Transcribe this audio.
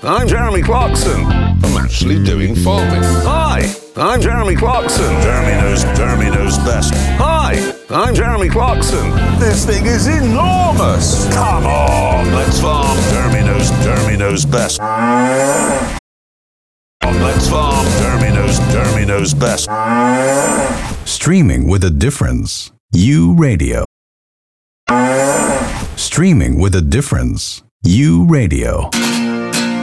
I'm Jeremy Clarkson. I'm actually doing farming. Hi, I'm Jeremy Clarkson. Jeremy knows best. Hi, I'm Jeremy Clarkson. This thing is enormous. Come on, let's farm. Jeremy knows best. Let's farm. Jeremy knows best. Streaming with a difference. U Radio. Streaming with a difference. U Radio.